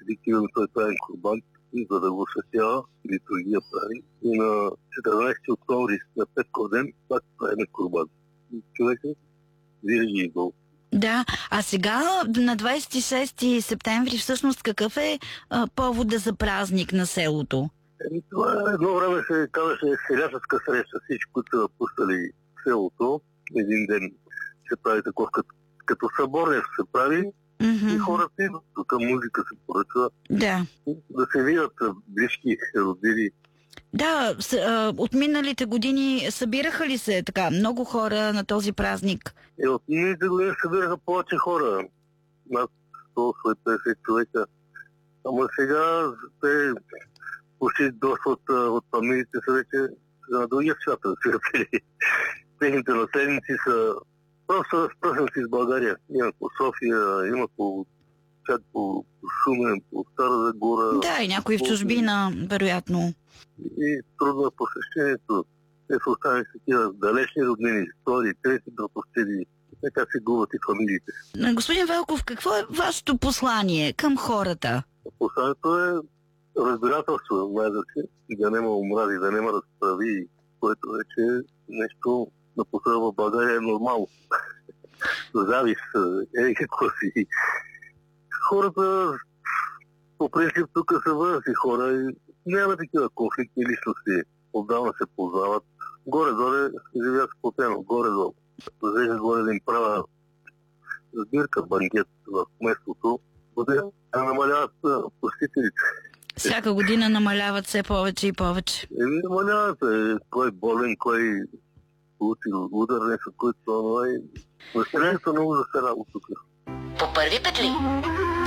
свидетел той правен курбан, за да го осветява, или другия прави. И на 14 октомври, на Петков ден, пак правим курбан. Човекът винаги е гол. Да, а сега на 26 септември всъщност какъв е повода за празник на селото? Това едно време се казваше селяшеска среща. Всички, които са напуснали селото, един ден се прави такова, като събор нещо се прави, и хората идват, тук музика се поръчва. Да се видят близки родини. Да, от миналите години събираха ли се така много хора на този празник? От миналите години събираха повече хора. Над 150 човека. Ама сега те почти доста от фамилиите са вече на другия свят. Техните наследници са просто разпръснати с България. Има по София, има по Шумен, по Стара Загора. Да, и някои в чужбина, вероятно. И трудно е посещението. Те са останали такива далечни роднини, втори, трети братовчеди. Така се губят и фамилиите. Господин Велков, какво е вашето послание към хората? Посланието е разбирателство, най-вече, да няма омрази, да няма разправи, което вече нещо напоследък в България е нормално. Завис, какво си. Хората по принцип тук са възрастни хора и няма такива конфликтни личности. Отдавна се познават. Горе-доле живеят сплотено, горе-доле. Взеха горе да им правя сбирка, банкет в местото, да намаляват посетителите. Всяка година намаляват все повече и повече. Намаляват. Кой болен, кой получил удар, нещо, който това. Настроението много за се работа тук. По първи петли?